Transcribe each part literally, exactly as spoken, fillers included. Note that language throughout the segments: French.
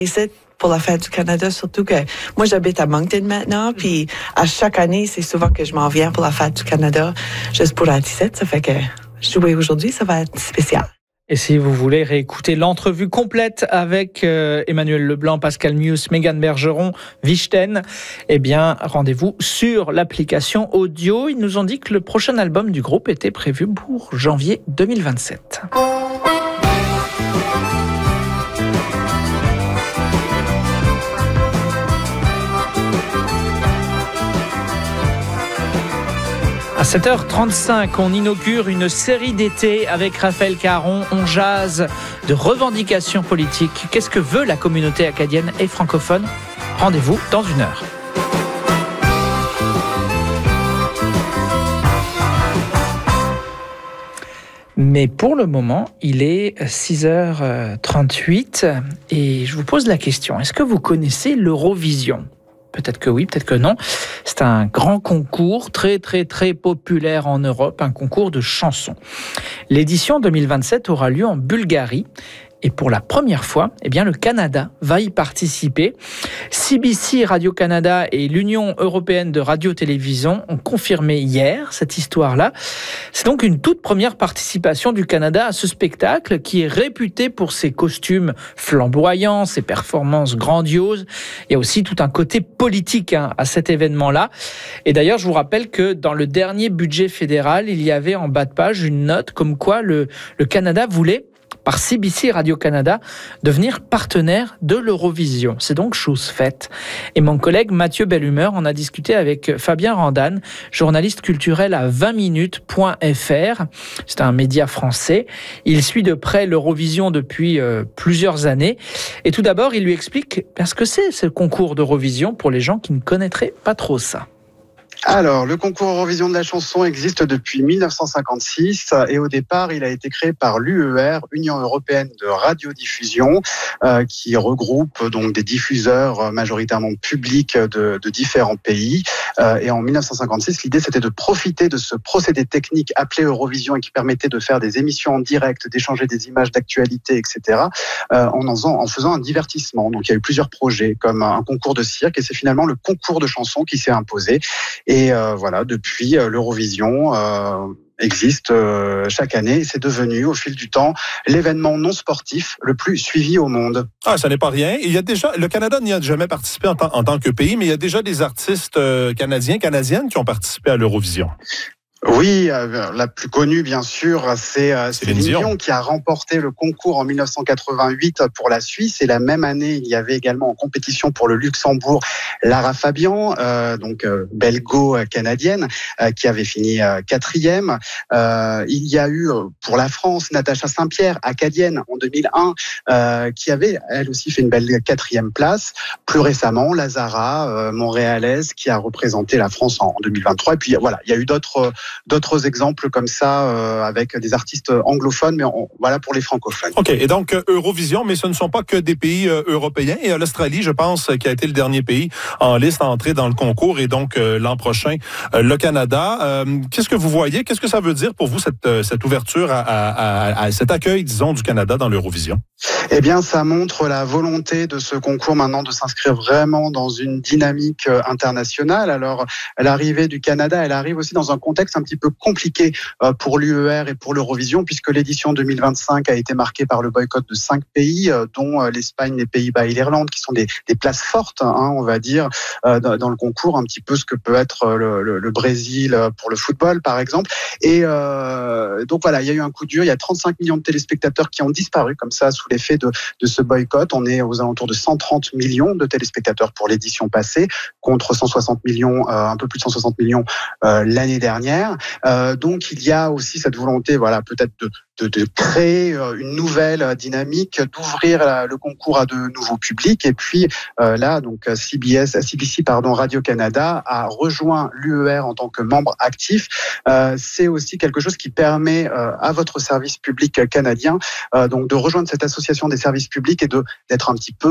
C'est pour la fête du Canada, surtout que moi, j'habite à Moncton maintenant, puis à chaque année, c'est souvent que je m'en viens pour la fête du Canada, juste pour la dix-sept. Ça fait que jouer aujourd'hui, ça va être spécial. Et si vous voulez réécouter l'entrevue complète avec euh, Emmanuel Leblanc, Pascal Mius, Mégane Bergeron, Vichten, eh bien, rendez-vous sur l'application audio. Ils nous ont dit que le prochain album du groupe était prévu pour janvier deux mille vingt-sept. À sept heures trente-cinq, on inaugure une série d'été avec Raphaël Caron. On jase de revendications politiques. Qu'est-ce que veut la communauté acadienne et francophone ? Rendez-vous dans une heure. Mais pour le moment, il est six heures trente-huit et je vous pose la question. Est-ce que vous connaissez l'Eurovision ? Peut-être que oui, peut-être que non. C'est un grand concours très, très, très populaire en Europe, un concours de chansons. L'édition deux mille vingt-sept aura lieu en Bulgarie. Et pour la première fois, eh bien, le Canada va y participer. C B C Radio-Canada et l'Union européenne de radio-télévision ont confirmé hier cette histoire-là. C'est donc une toute première participation du Canada à ce spectacle qui est réputé pour ses costumes flamboyants, ses performances grandioses. Il y a aussi tout un côté politique hein, à cet événement-là. Et d'ailleurs, je vous rappelle que dans le dernier budget fédéral, il y avait en bas de page une note comme quoi le, le Canada voulait par C B C Radio-Canada, devenir partenaire de l'Eurovision. C'est donc chose faite. Et mon collègue Mathieu Bellumeur en a discuté avec Fabien Randane, journaliste culturel à vingt minutes point f r. C'est un média français. Il suit de près l'Eurovision depuis euh, plusieurs années. Et tout d'abord, il lui explique ce que c'est ce concours d'Eurovision pour les gens qui ne connaîtraient pas trop ça. Alors, le concours Eurovision de la chanson existe depuis mille neuf cent cinquante-six et au départ, il a été créé par l'U E R, Union européenne de radiodiffusion, euh, qui regroupe donc des diffuseurs majoritairement publics de, de différents pays. Euh, et en mille neuf cent cinquante-six, l'idée c'était de profiter de ce procédé technique appelé Eurovision et qui permettait de faire des émissions en direct, d'échanger des images d'actualité, et cetera, euh, en, en, faisant, en faisant un divertissement. Donc, il y a eu plusieurs projets comme un concours de cirque et c'est finalement le concours de chansons qui s'est imposé. Et euh, voilà, depuis, euh, l'Eurovision euh, existe euh, chaque année et c'est devenu, au fil du temps, l'événement non sportif le plus suivi au monde. Ah, ça n'est pas rien. Il y a déjà, le Canada n'y a jamais participé en, en tant que pays, mais il y a déjà des artistes euh, canadiens, canadiennes qui ont participé à l'Eurovision. Oui, euh, la plus connue, bien sûr, c'est euh, Céline Dion qui a remporté le concours en mille neuf cent quatre-vingt-huit pour la Suisse. Et la même année, il y avait également en compétition pour le Luxembourg Lara Fabian, euh, donc euh, belgo-canadienne, euh, qui avait fini euh, quatrième. Euh, il y a eu euh, pour la France Natacha Saint-Pierre, acadienne, en deux mille un, euh, qui avait elle aussi fait une belle quatrième place. Plus récemment, Lazara, euh, montréalaise, qui a représenté la France en, en deux mille vingt-trois. Et puis voilà, il y a eu d'autres euh, d'autres exemples comme ça euh, avec des artistes anglophones, mais on, voilà pour les francophones. OK, et donc Eurovision, mais ce ne sont pas que des pays euh, européens. Et l'Australie, je pense, qui a été le dernier pays en liste à entrer dans le concours, et donc euh, l'an prochain, euh, le Canada. Euh, qu'est-ce que vous voyez? Qu'est-ce que ça veut dire pour vous, cette, cette ouverture à, à, à, à cet accueil, disons, du Canada dans l'Eurovision? Eh bien, ça montre la volonté de ce concours maintenant de s'inscrire vraiment dans une dynamique internationale. Alors, l'arrivée du Canada, elle arrive aussi dans un contexte un petit peu compliqué pour l'U E R et pour l'Eurovision, puisque l'édition deux mille vingt-cinq a été marquée par le boycott de cinq pays, dont l'Espagne, les Pays-Bas et l'Irlande, qui sont des, des places fortes, hein, on va dire, dans le concours, un petit peu ce que peut être le, le, le Brésil pour le football, par exemple. Et euh, donc voilà, il y a eu un coup dur. Il y a trente-cinq millions de téléspectateurs qui ont disparu comme ça sous l'effet de, de ce boycott. On est aux alentours de cent trente millions de téléspectateurs pour l'édition passée, contre cent soixante millions, euh, un peu plus de cent soixante millions euh, l'année dernière. Euh, donc il y a aussi cette volonté, voilà, peut-être de, de, de créer une nouvelle dynamique, d'ouvrir la, le concours à de nouveaux publics. Et puis euh, là, donc C B S, C B C, pardon, Radio-Canada a rejoint l'U E R en tant que membre actif. Euh, c'est aussi quelque chose qui permet euh, à votre service public canadien euh, donc de rejoindre cette association des services publics et de d'être un petit peu euh,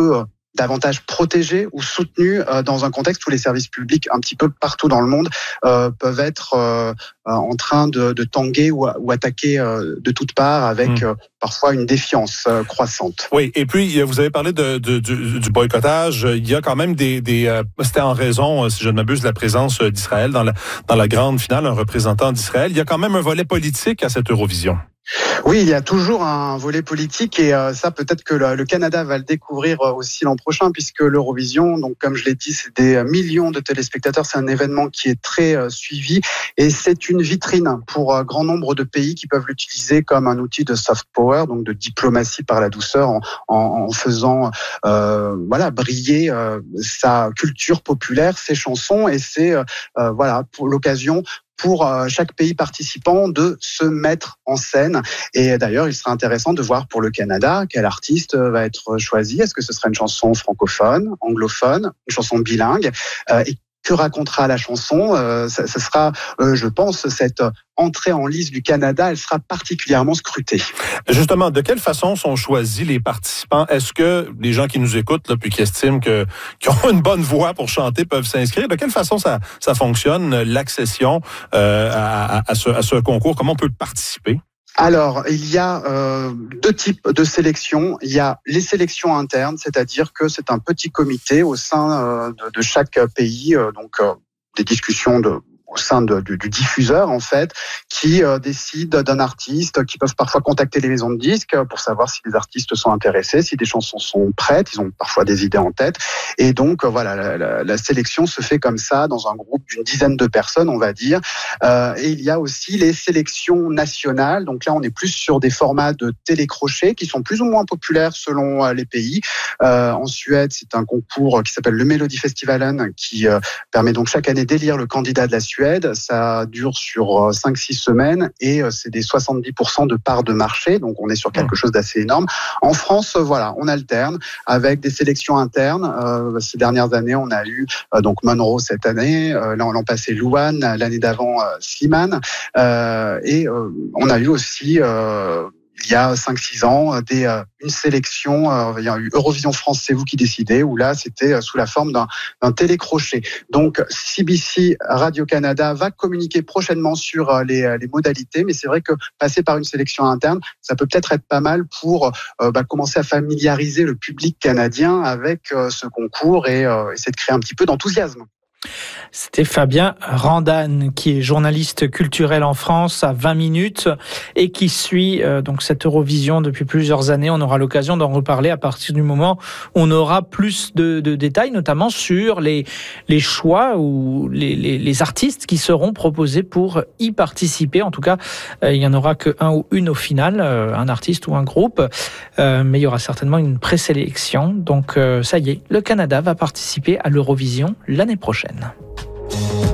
davantage protégés ou soutenus euh, dans un contexte où les services publics un petit peu partout dans le monde euh, peuvent être euh, en train de, de tanguer ou, ou attaquer euh, de toutes parts avec mmh. euh, parfois une défiance euh, croissante. Oui, et puis vous avez parlé de, de, du, du boycottage. Il y a quand même des... des euh, c'était en raison, si je ne m'abuse, de la présence d'Israël dans la, dans la grande finale, un représentant d'Israël. Il y a quand même un volet politique à cette Eurovision. Oui, il y a toujours un volet politique et euh, ça peut-être que le, le Canada va le découvrir aussi l'an prochain puisque l'Eurovision, donc comme je l'ai dit, c'est des millions de téléspectateurs, c'est un événement qui est très euh, suivi et c'est une vitrine pour un euh, grand nombre de pays qui peuvent l'utiliser comme un outil de soft power, donc de diplomatie par la douceur en, en, en faisant euh, voilà briller euh, sa culture populaire, ses chansons et c'est euh, euh, voilà pour l'occasion pour chaque pays participant de se mettre en scène. Et d'ailleurs, il sera intéressant de voir pour le Canada quel artiste va être choisi. Est-ce que ce sera une chanson francophone, anglophone, une chanson bilingue euh, et que racontera la chanson euh, ça, ça sera, euh, je pense, cette entrée en lice du Canada, elle sera particulièrement scrutée. Justement, de quelle façon sont choisis les participants? Est-ce que les gens qui nous écoutent là, puis qui estiment que, qui ont une bonne voix pour chanter peuvent s'inscrire? De quelle façon ça, ça fonctionne, l'accession euh, à, à, ce, à ce concours? Comment on peut participer? Alors, il y a euh, deux types de sélections. Il y a les sélections internes, c'est-à-dire que c'est un petit comité au sein euh, de, de chaque pays, euh, donc euh, des discussions de au sein de, du, du diffuseur, en fait, qui euh, décide d'un artiste, qui peuvent parfois contacter les maisons de disques pour savoir si les artistes sont intéressés, si des chansons sont prêtes, ils ont parfois des idées en tête. Et donc, euh, voilà, la, la, la sélection se fait comme ça, dans un groupe d'une dizaine de personnes, on va dire. Euh, et il y a aussi les sélections nationales. Donc là, on est plus sur des formats de télécrochet qui sont plus ou moins populaires selon euh, les pays. Euh, en Suède, c'est un concours qui s'appelle le Melodifestivalen, qui euh, permet donc chaque année d'élire le candidat de la Suède. Ça dure sur cinq six semaines et c'est des soixante-dix pour cent de part de marché, donc on est sur quelque chose d'assez énorme. En France, voilà, on alterne avec des sélections internes. Euh, ces dernières années, on a eu euh, donc Monroe cette année, euh, l'an passé Louane, l'année d'avant euh, Slimane, euh, et euh, on a eu aussi... Euh, il y a cinq six ans, des, euh, une sélection, euh, il y a eu Eurovision France, c'est vous qui décidez, où là, c'était euh, sous la forme d'un, d'un télécrochet. Donc, C B C Radio-Canada va communiquer prochainement sur euh, les, les modalités, mais c'est vrai que passer par une sélection interne, ça peut peut-être être pas mal pour euh, bah, commencer à familiariser le public canadien avec euh, ce concours et euh, essayer de créer un petit peu d'enthousiasme. C'était Fabien Randan, qui est journaliste culturel en France à vingt minutes et qui suit euh, donc cette Eurovision depuis plusieurs années. On aura l'occasion d'en reparler à partir du moment où on aura plus de, de détails, notamment sur les, les choix ou les, les, les artistes qui seront proposés pour y participer. En tout cas, euh, il n'y en aura qu'un ou une au final, euh, un artiste ou un groupe, euh, mais il y aura certainement une présélection. Donc euh, ça y est, le Canada va participer à l'Eurovision l'année prochaine.